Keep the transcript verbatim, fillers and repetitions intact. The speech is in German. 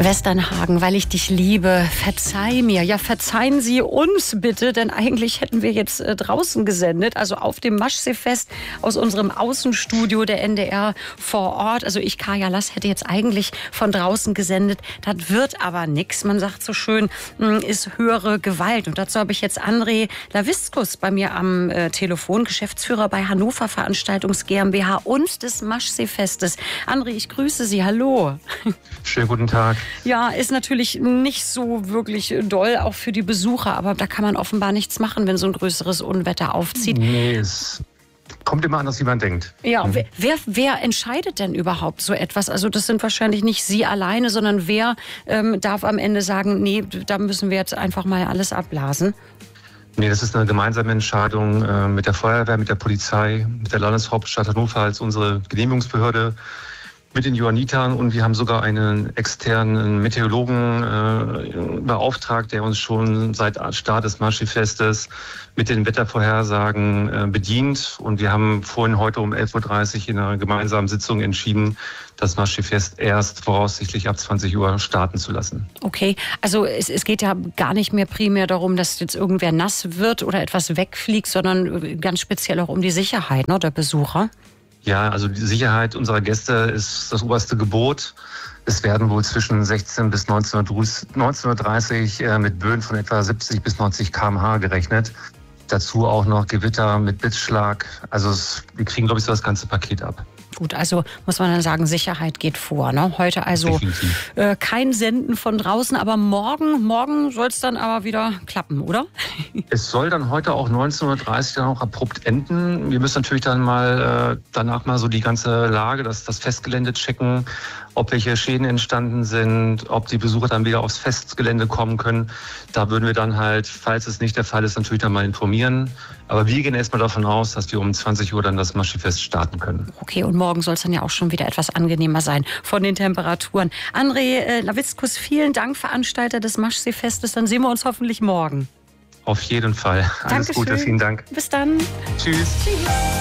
Westernhagen, weil ich dich liebe, verzeih mir. Ja, verzeihen Sie uns bitte, denn eigentlich hätten wir jetzt äh, draußen gesendet, also auf dem Maschsee-Fest aus unserem Außenstudio der N D R vor Ort. Also ich, Kaya Lass, hätte jetzt eigentlich von draußen gesendet. Das wird aber nix. Man sagt so schön, mh, ist höhere Gewalt. Und dazu habe ich jetzt André Laviskus bei mir am äh, Telefon, Geschäftsführer bei Hannover Veranstaltungs GmbH und des Maschsee-Festes. André, ich grüße Sie. Hallo. Schönen guten Tag. Ja, ist natürlich nicht so wirklich doll, auch für die Besucher. Aber da kann man offenbar nichts machen, wenn so ein größeres Unwetter aufzieht. Nee, es kommt immer anders, wie man denkt. Ja, Mhm. wer, wer, wer entscheidet denn überhaupt so etwas? Also das sind wahrscheinlich nicht Sie alleine, sondern wer ähm, darf am Ende sagen, nee, da müssen wir jetzt einfach mal alles abblasen? Nee, das ist eine gemeinsame Entscheidung äh, mit der Feuerwehr, mit der Polizei, mit der Landeshauptstadt Hannover als unsere Genehmigungsbehörde, mit den Johannitern, und wir haben sogar einen externen Meteorologen äh, beauftragt, der uns schon seit Start des Maschsee-Festes mit den Wettervorhersagen äh, bedient. Und wir haben vorhin heute um elf Uhr dreißig in einer gemeinsamen Sitzung entschieden, das Maschsee-Fest erst voraussichtlich ab zwanzig Uhr starten zu lassen. Okay, also es, es geht ja gar nicht mehr primär darum, dass jetzt irgendwer nass wird oder etwas wegfliegt, sondern ganz speziell auch um die Sicherheit, ne, der Besucher. Ja, also die Sicherheit unserer Gäste ist das oberste Gebot. Es werden wohl zwischen sechzehn bis neunzehn Uhr dreißig äh, mit Böen von etwa siebzig bis neunzig Kilometer pro Stunde gerechnet. Dazu auch noch Gewitter mit Blitzschlag. Also es, wir kriegen, glaube ich, so das ganze Paket ab. Gut, also muss man dann sagen, Sicherheit geht vor. Ne? Heute also äh, kein Senden von draußen, aber morgen, morgen soll es dann aber wieder klappen, oder? Es soll dann heute auch neunzehn Uhr dreißig dann auch abrupt enden. Wir müssen natürlich dann mal äh, danach mal so die ganze Lage, das, das Festgelände checken, ob welche Schäden entstanden sind, ob die Besucher dann wieder aufs Festgelände kommen können. Da würden wir dann halt, falls es nicht der Fall ist, natürlich dann mal informieren. Aber wir gehen erstmal davon aus, dass wir um zwanzig Uhr dann das Maschsee-Fest starten können. Okay, und morgen soll es dann ja auch schon wieder etwas angenehmer sein von den Temperaturen. André äh, Laviskus, vielen Dank, Veranstalter des Maschsee-Festes. Dann sehen wir uns hoffentlich morgen. Auf jeden Fall. Alles Dankeschön. Gute, vielen Dank. Bis dann. Tschüss. Tschüss.